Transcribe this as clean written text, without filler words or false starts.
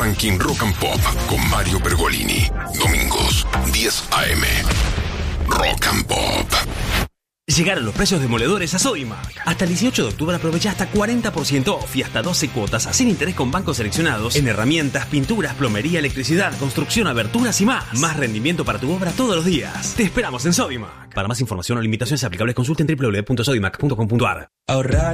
Ranking Rock and Pop con Mario Pergolini. Domingos, 10 a.m. Rock and Pop. Llegaron los precios demoledores a Sodimac. Hasta el 18 de octubre aprovecha hasta 40% off y hasta 12 cuotas sin interés con bancos seleccionados en herramientas, pinturas, plomería, electricidad, construcción, aberturas y más. Más rendimiento para tu obra todos los días. Te esperamos en Sodimac. Para más información o limitaciones aplicables consulten www.sodimac.com.ar. Ahorrar